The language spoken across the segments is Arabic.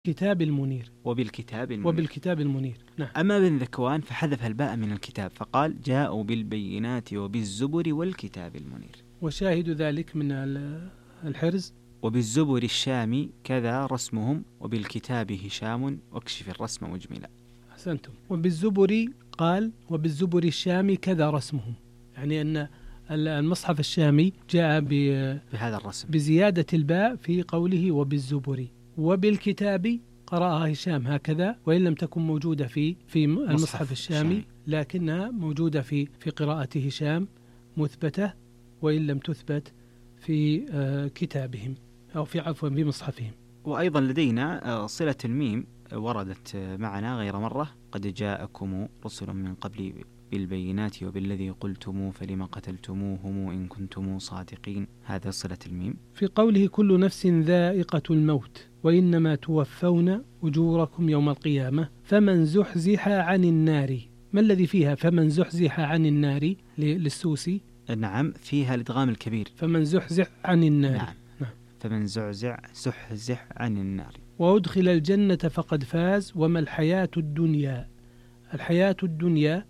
كتاب المنير. وبالكتاب المنير. نعم. أما ابن ذكوان فحذف الباء من الكتاب فقال جاءوا بالبينات وبالزبر والكتاب المنير. وشاهد ذلك من الحرز وبالزبر الشامي كذا رسمهم وبالكتاب هشام واكشف الرسم مجملا. أحسنتم. وبالزبر قال وبالزبر الشامي كذا رسمهم، يعني أن المصحف الشامي جاء بهذا الرسم بزيادة الباء في قوله وبالزبر. وبالكتاب قرأها هشام هكذا، وإن لم تكن موجودة في المصحف الشامي لكنها موجودة في قراءة هشام مثبتة، وإن لم تثبت في كتابهم أو في مصحفهم. وأيضا لدينا صلة الميم وردت معنا غير مرة، قد جاءكم رسل من قبل بالبينات وبالذي قلتم فلما قتلتموهم إن كنتم صادقين. هذا صلة الميم. في قوله كل نفس ذائقة الموت وإنما توفون أجوركم يوم القيامة فمن زحزح عن النار، ما الذي فيها فمن زحزح عن النار للسوسي؟ نعم، فيها الإدغام الكبير. فمن زحزح عن النار. نعم. فمن زحزح عن النار. وأدخل الجنة فقد فاز وما الحياة الدنيا. الحياة الدنيا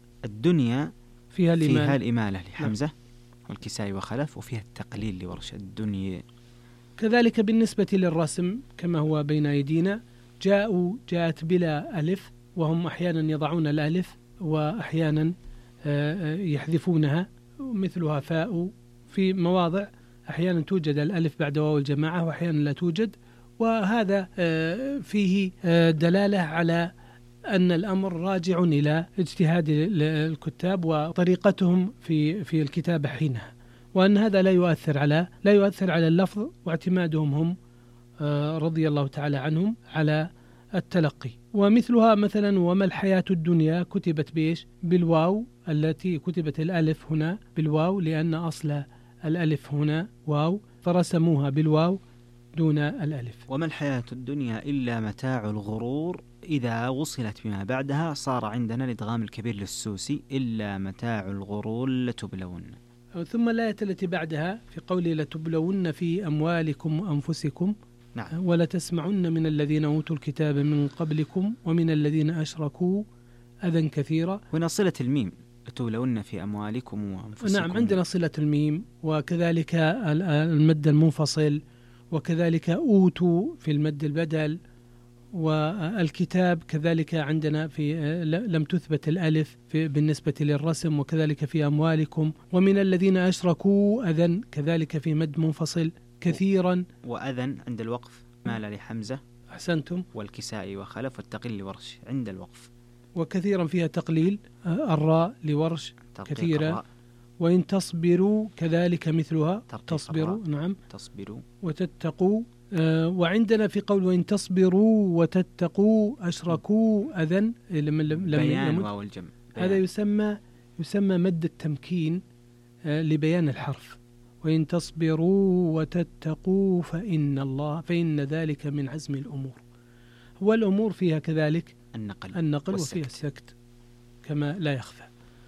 فيها الإمالة لحمزة والكسائي وخلف، وفيها التقليل لورش الدنيا. كذلك بالنسبة للرسم كما هو بين أيدينا، جاءت بلا ألف، وهم أحيانا يضعون الألف وأحيانا يحذفونها، مثلها فاء في مواضع أحيانا توجد الألف بعد واو الجماعة وأحيانا لا توجد، وهذا فيه دلالة على أن الأمر راجع إلى اجتهاد الكتاب وطريقتهم في الكتابة حينها، وأن هذا لا يؤثر على اللفظ، واعتمادهم هم رضي الله تعالى عنهم على التلقي. ومثلها مثلا وما الحياة الدنيا كتبت بإيش؟ بالواو، التي كتبت الألف هنا بالواو لأن أصل الألف هنا واو، فرسموها بالواو دون الألف. وما الحياة الدنيا إلا متاع الغرور، إذا وصلت بما بعدها صار عندنا الإدغام الكبير للسوسي إلا متاع الغرور لتبلون. ثم الآية التي بعدها في قوله لتبلون في أموالكم وأنفسكم. نعم. ولا تسمعن من الذين أوتوا الكتاب من قبلكم ومن الذين أشركوا أذى كثيرا. هنا صلة الميم لتبلون في أموالكم وأنفسكم. نعم، عندنا صلة الميم، وكذلك المد المنفصل، وكذلك أوتوا في المد البدل، والكتاب كذلك عندنا في لم تثبت الألف بالنسبة للرسم، وكذلك في أموالكم ومن الذين أشركوا أذن كذلك في مد منفصل كثيرا. وأذن عند الوقف مال لحمزة. أحسنتم. والكسائي وخلف والتقليل لورش عند الوقف. وكثيرا فيها تقليل الراء لورش كثيرا. وإن تصبروا كذلك مثلها تصبروا. نعم تصبروا وتتقوا. وعندنا في قول وإن تصبروا وتتقوا أشركوا أذن بيان واو الجمع. هذا يسمى مد التمكين لبيان الحرف. وإن تصبروا وتتقوا فإن ذلك من عزم الأمور. والأمور فيها كذلك النقل وفيها السكت كما لا يخفى.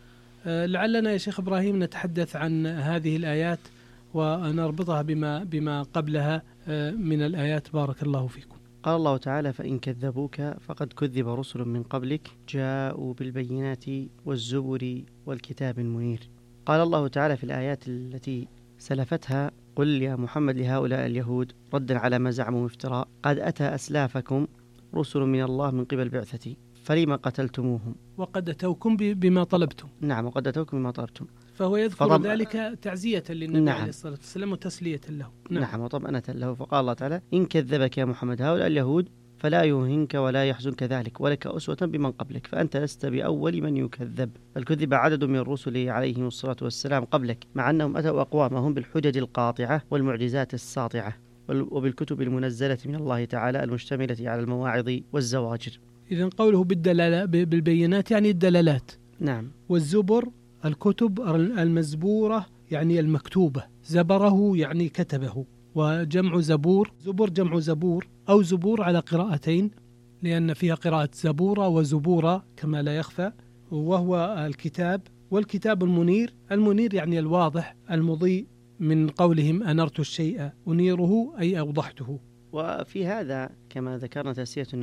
لعلنا يا شيخ إبراهيم نتحدث عن هذه الآيات ونربطها بما قبلها من الآيات. بارك الله فيكم. قال الله تعالى فإن كذبوك فقد كذب رسل من قبلك جاءوا بالبينات والزبر والكتاب المنير. قال الله تعالى في الآيات التي سلفتها قل يا محمد لهؤلاء اليهود ردا على ما زعموا افتراء قد أتى أسلافكم رسل من الله من قبل بعثتي فلما قتلتموهم. وقد أتوكم بما طلبتم. نعم، وقد أتوكم بما طلبتم. فهو يذكر ذلك تعزية للنبي عليه الصلاة والسلام وتسلية له. نعم وطمأنة له. فقال الله تعالى إن كذبك يا محمد هؤلاء اليهود فلا يهنك ولا يحزنك ذلك ولك أسوة بمن قبلك فأنت لست بأول من يكذب، بل كذب عدد من الرسل عليهم الصلاة والسلام قبلك مع أنهم أتوا أقوامهم بالحجج القاطعة والمعجزات الساطعة وبالكتب المنزلة من الله تعالى المشتملة على المواعظ والزواجر. إذن قوله بالبينات يعني الدلالات. نعم. والزبر الكتب المزبورة يعني المكتوبة، زبره يعني كتبه، وجمع زبور زبر جمع زبور أو زبور على قراءتين لأن فيها قراءة زبورة وزبورة كما لا يخفى، وهو الكتاب. والكتاب المنير يعني الواضح المضيء، من قولهم أنرت الشيء أنيره أي أوضحته، وفي هذا كما ذكرنا تسمية